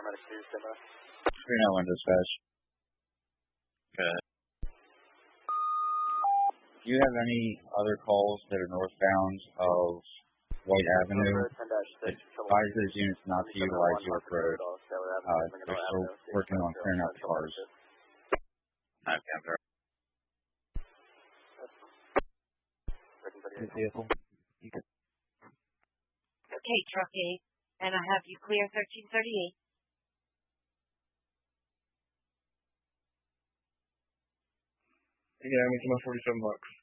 paramedic 2, stand by. 391 dispatch. Good. Do you have any other calls that are northbound of White Avenue? Advise those units not to utilize York Road. They're still working on clearing out the cars. Okay, truck 8, and I have you clear 1338. Yeah, I'm making my 47 bucks.